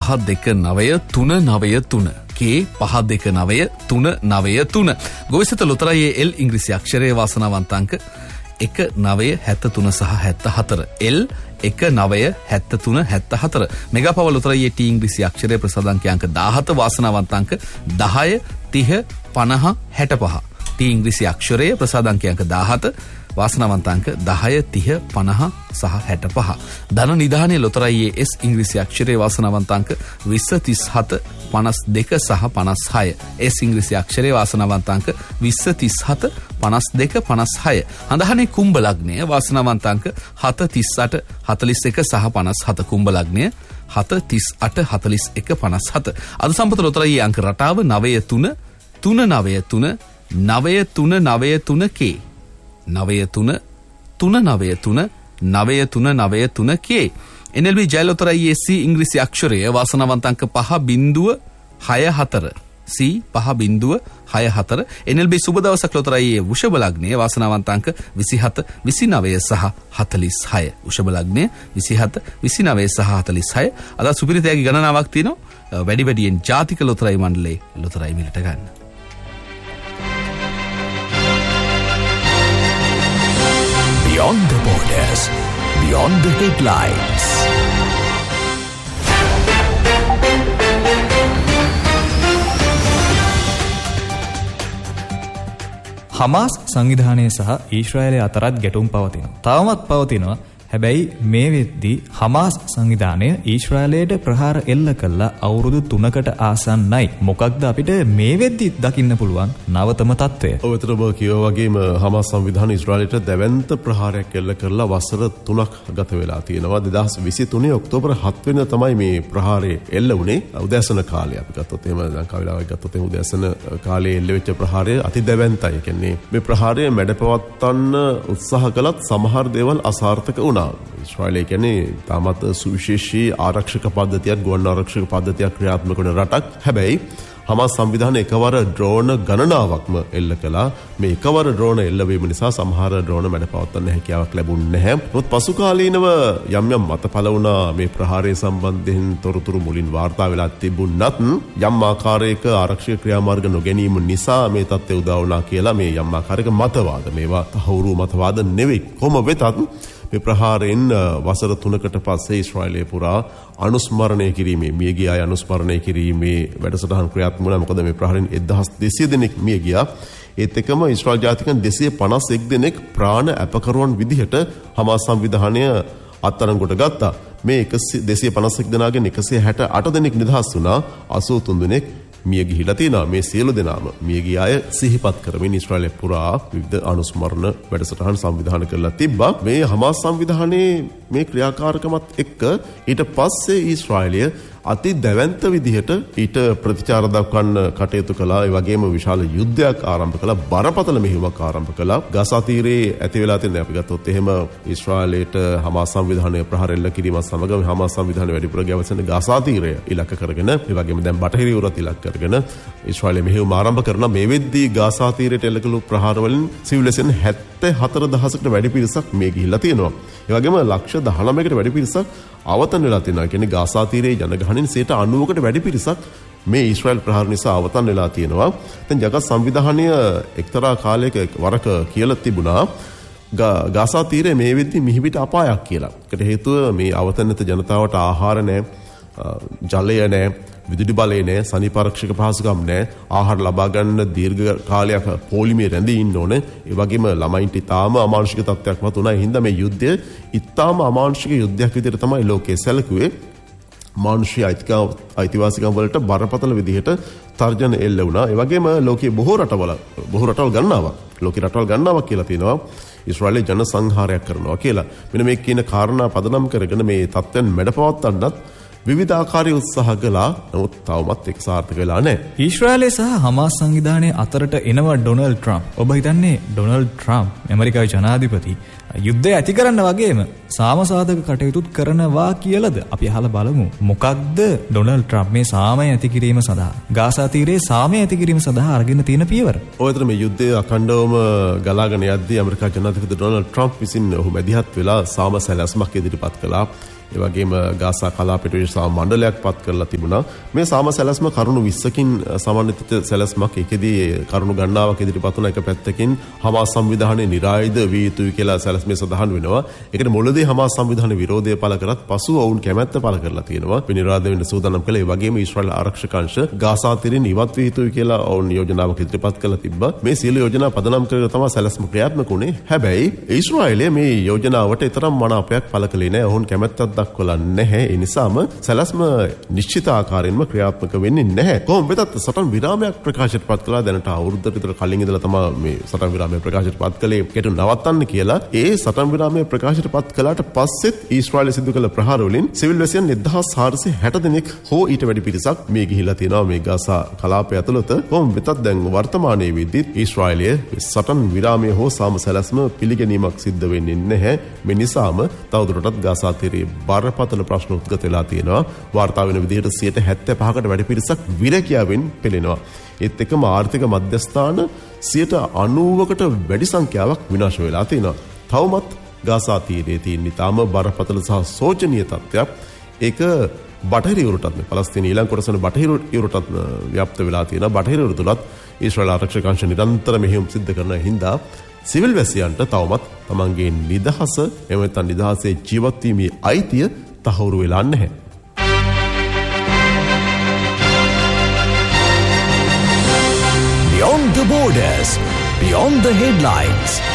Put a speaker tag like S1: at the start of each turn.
S1: 5293 K 5293 ගොවිසත ලොතරැයියේ L ඉංග්‍රීසි අක්ෂරයේ වාසනාවන්ත අංක 1973 සහ 74 L 1973 මෙගා පවර් ලොතරැයියේ T ඉංග්‍රීසි අක්ෂරයේ ප්‍රසාද අංක 17 වාසනාවන්ත අංක 10 30 50 65 T ඉංග්‍රීසි අක්ෂරයේ ප්‍රසාද අංක 17 වාසනාවන්ත අංක 10 30 50 සහ 65 ධන නිධානයේ ලොතරැයියේ S ඉංග්‍රීසි අක්ෂරයේ වාසනාවන්ත අංක 20 37 52 සහ 56 S ඉංග්‍රීසි අක්ෂරයේ වාසනාවන්ත අංක 20 37 52 56 අඳහනේ කුම්භ ලග්නය වාසනාවන්ත අංක 7 38 41 සහ 57 කුම්භ ලග්නය 7 38 41 57 අද සම්පත ලොතරැයියේ අංක රටාව 93 393 9393 K 93 93 K NLB ජය ලොතරැයියේ C ඉංග්‍රීසි අක්ෂරය වාසනාවන්ත අංක 5.64 C 5.64 NLB සුබ දවසක් ලොතරැයියේ වෘෂභ ලග්නයේ වාසනාවන්ත අංක 27 29 සහ 46 වෘෂභ ලග්නයේ 27 29 සහ 46 අද සුපිරිතයාගේ ගණනාවක් තියෙනවා වැඩියෙන් ජාතික ලොතරැයි මණ්ඩලයේ ලොතරැයි මිලට ගන්න.
S2: Beyond the borders, beyond the headlines.
S3: Hamas සංවිධානය සහ ඊශ්‍රායලය අතරත් ගැටුම් පවතිනවා. තවමත් පවතිනවා. හැබැයි මේ වෙද්දී හමාස් සංවිධානය ඊශ්‍රායලයට ප්‍රහාර එල්ල කළා අවුරුදු 3කට ආසන්නයි. මොකක්ද අපිට මේ වෙද්දී දකින්න පුළුවන් නවතම තත්ත්වය?
S4: ඔවතරම කියෝ වගේම හමාස් සංවිධානය ඊශ්‍රායලයට දැවැන්ත ප්‍රහාරයක් එල්ල කරලා වසර 3ක් ගත වෙලා තියෙනවා. 2023 ඔක්තෝබර් 7 වෙනිදා තමයි මේ ප්‍රහාරය එල්ල වුණේ. උදෑසන කාලේ අපි ගත්තොත් එහෙම ලංකා වෙලාවයි ගත්තොත් එහෙම උදෑසන කාලේ එල්ල වෙච්ච ප්‍රහාරය අති දැවැන්තයි. කියන්නේ මේ ප්‍රහාරය මැඩපවත්වන්න උත්සාහ කළත් සමහර දේවල් අසාර්ථක වුණා. ඉස්රායලය කියන්නේ තාමත් සුවිශේෂී ආරක්ෂක පද්ධතියක් ගුවන් ආරක්ෂක පද්ධතියක් ක්‍රියාත්මක වන රටක්. හැබැයි හමාස් සංවිධානය එකවර ඩ්‍රෝන ගණනාවක්ම එල්ල කළා. මේ එකවර ඩ්‍රෝන එල්ල වීම නිසා සමහර ඩ්‍රෝන මැඩපවත්වන්න හැකියාවක් ලැබුණේ නැහැ. නමුත් පසු කාලීනව යම් මතපල වුණා මේ ප්‍රහාරය සම්බන්ධයෙන් තොරතුරු මුලින් වාර්තා වෙලා තිබුණත් යම් ආකාරයක ආරක්ෂක ක්‍රියාමාර්ග නොගැනීම නිසා මේ තත්ත්වය උදා වුණා කියලා මේ යම් ආකාරයක මතවාද මේවා තහවුරු මතවාද නෙවෙයි. කොහොම වෙතත් මේ ප්‍රහාරයෙන් වසර 3කට පස්සේ ඊශ්‍රායලය පුරා අනුස්මරණය කිරීමේ මියගිය අය අනුස්මරණය කිරීමේ වැඩසටහන් ක්‍රියාත්මක වුණා. මොකද මේ ප්‍රහාරයෙන් 1200 දෙනෙක් මිය ගියා. ඒත් එක්කම ඊශ්‍රායල් ජාතිකයන් 251 දෙනෙක් ප්‍රාණ අපකරුවන් විදිහට හමාස් සංවිධානය අත්අඩංගුවට ගත්තා. මේ 251 දෙනාගෙන් 168 දෙනෙක් නිදහස් වුණා. 83 දෙනෙක් මිය ගිහිලා තියෙනවා. මේ සියලු දෙනාම මියගිය අය සිහිපත් කරමින් ඊශ්‍රායලය පුරා විවිධ අනුස්මරණ වැඩසටහන් සංවිධානය කරලා තිබ්බා. මේ හමාස් සංවිධානයේ මේ ක්‍රියාකාරකමත් එක්ක ඊට පස්සේ ඊශ්‍රායලය අති දැවැන්ත විදිහට ඊට ප්‍රතිචාර දක්වන්න කටයුතු කළා. ඒ වගේම විශාල යුද්ධයක් ආරම්භ කළා. බරපතල මෙහෙයුමක් ආරම්භ කළා. ගසා තීරයේ ඇති වෙලා තියෙන අපි ගත්තොත් එහෙම ඊශ්‍රායලයට හමාස් සංවිධානය ප්‍රහාර එල්ල කිරීමත් සමග හමාස් සංවිධානය වැඩිපුර ගැවසෙන ගසා තීරය ඉලක්ක කරගෙන ඒ වගේම දැන් බටහිර යුරත් ඉලක්ක කරගෙන ඊශ්‍රායලය මෙහෙයුම ආරම්භ කරන මේ වෙද්දී ගසා තීරයට එල්ල කළ ප්‍රහාර වලින් සිවිලයන් 74000කට වැඩි පිරිසක් මේ ගිහිල්ලා තියෙනවා. ඒ වගේම ලක්ෂ 19කට වැඩි පිරිසක් අවතන් වෙලා තියෙනවා. කියන්නේ ගසා තීරයේ ජනගහනයෙන් 90%කට වැඩි පිරිසක් මේ ඊශ්‍රායල් ප්‍රහාර නිසා අවතන් වෙලා තියෙනවා. දැන් ජගත් සංවිධානය එක්තරා කාලයක වරක කියලා තිබුණා ගසා තීරයේ මේ වෙද්දී මිහිපිට අපායක් කියලා. ඒකට හේතුව මේ අවතන්විත ජනතාවට ආහාර නැහැ, ජලය නැහැ, විදුලි බලය නැහැ, සනීපාරක්ෂක පහසුකම් නැහැ, ආහාර ලබා ගන්න දීර්ඝ කාලයක් පොලිමේ රැඳී ඉන්න ඕනේ. ඒ වගේම ළමයින්ට ඉතාම අමානුෂික තත්ත්වයක් මත උනා. ඒ හින්දා මේ යුද්ධය ඉතාම අමානුෂික යුද්ධයක් විදිහට තමයි ලෝකයේ සැලකුවේ. මානුෂීය අයිතිවාසිකම් වලට බරපතල විදිහට තර්ජන එල්ල වුණා. ඒ වගේම ලෝකයේ බොහෝ රටවල් ගන්නවා. ලෝකේ රටවල් ගන්නවා කියලා තියෙනවා. ඊශ්‍රායලයේ ජන සංහාරයක් කරනවා කියලා. මෙන්න මේ කියන කාරණා පදනම් කරගෙන මේ තත්ත්වයන් මැඩපවත්වන්නත් විවිධ ආකාරයේ උත්සාහ කළා. නමුත් තවමත් ඒක සාර්ථක වෙලා නැහැ.
S3: ඊශ්‍රායලය සහ හමාස් සංවිධානයේ අතරට එනවා ඩොනල්ඩ් ට්‍රම්ප්. ඔබ හිතන්නේ ඩොනල්ඩ් ට්‍රම්ප් ඇමරිකාවේ ජනාධිපති යුද්ධය ඇති කරන්න වගේම සාමසාධක කටයුතුත් කරනවා කියලාද? අපි අහලා බලමු. මොකක්ද ඩොනල්ඩ් ට්‍රම්ප් මේ සාමය ඇති කිරීම සඳහා ගාසා තීරයේ සාමය ඇති කිරීම සඳහා අරගෙන තියෙන පියවර?
S4: ඔයතර මේ යුද්ධය අඛණ්ඩවම ගලාගෙන යද්දී ඇමරිකා ජනාධිපති ඩොනල්ඩ් ට්‍රම්ප් විසින් ඔහු මැදිහත් වෙලා සාම සැලැස්මක් ඉදිරිපත් කළා. ඒ වගේම ගාසා කලාපයට විශාල මණ්ඩලයක් පත් කරලා තිබුණා. මේ සාම සැලැස්ම කරුණු 20කින් සමන්විත සැලැස්මක්. ඒකෙදී කරුණු ගණනාවක් ඉදිරිපත් වුණ එක පැත්තකින් හමාස් සංවිධානයේ නිරායුධ විය යුතුයි කියලා සැලැස්මේ සඳහන් වෙනවා. ඒකට මුලදී හමාස් සංවිධානයේ විරෝධය පළ කරත් පසුව ඔවුන් කැමැත්ත පළ කරලා තියෙනවා. විනිරාද වෙන්න සූදානම් කළේ. ඒ වගේම ඊශ්‍රායල් ආරක්ෂක අංශ ගාසා තිරින් ඉවත් විය යුතුයි කියලා ඔවුන් යෝජනාවක් ඉදිරිපත් කරලා තිබ්බා. මේ සියලු යෝජනා පදනම් කරගෙන තමයි සැලැස්ම ක්‍රියාත්මක වුණේ. හැබැයි ඊශ්‍රායලය මේ යෝජනාවට තරම් මනාපයක් පළ කළේ නැහැ. ඔවුන් කැමැත්තක් දක්වලා නැහැ. ඒ නිසාම සැලැස්ම නිශ්චිත ආකාරයෙන්ම ක්‍රියාත්මක වෙන්නේ නැහැ. කොහොම වෙතත් සටන් විරාමයක් ප්‍රකාශයට පත් කළා. දැනට අවුරුද්දකට විතර කලින් ඉඳලා තමයි මේ සටන් විරාමය ප්‍රකාශයට පත් කළේ. ඒකට නවත්තන්න කියලා. ඒ සටන් විරාමය ප්‍රකාශයට පත් කළාට පස්සෙත් ඊශ්‍රායලය සිදු කළ ප්‍රහාර වලින් සිවිල් වැසියන් 1460 දෙනෙක් හෝ ඊට වැඩි පිරිසක් මේ ගිහිලා තියෙනවා මේ ගාසා කලාපය ඇතුළත. කොහොම වෙතත් දැන් වර්තමානයේ වෙද්දී ඊශ්‍රායලය සටන් විරාමය හෝ සාම සැලැස්ම පිළිගැනීමක් සිද්ධ වෙන්නේ නැහැ. මේ නිසාම තවදුරටත් ගාසා තීරයේ බරපතල ප්‍රශ්න උද්ගත වෙලා තියෙනවා. වාර්තා වෙන විදිහට 75%කට වැඩි පිරිසක් විරකියාවෙන් පෙළෙනවා. ඒත් එක්කම ආර්ථික මධ්‍යස්ථාන 90%කට වැඩි සංඛ්‍යාවක් විනාශ වෙලා තියෙනවා. තවමත් ගාසා තීරයේ තියෙන ඉතාම බරපතල සහ සෝචනීය තත්ත්වයක්. ඒක බටහිර යුරෝපයටත් පලස්තීන ඊළඟ කොටසන බටහිර යුරෝපයටත් ව්‍යාප්ත වෙලා තියෙනවා. බටහිර යුරෝපය තුලත් ඊශ්‍රායල් ආරක්ෂක අංශ නිරන්තර මෙහෙයුම් සිද්ධ කරන හින්දා සිවිල් වැසියන්ට තවමත් තමන්ගේ නිදහස එහෙම නැත්නම් නිදහසේ ජීවත් වීමේ අයිතිය තහවුරු වෙලා නැහැ.
S2: Beyond the borders, beyond the headlines.